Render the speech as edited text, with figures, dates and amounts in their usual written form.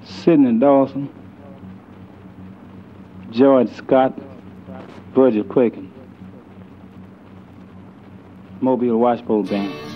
Sidney Dawson, George Scott, Virgil Quakin, Mobile Washboard Band.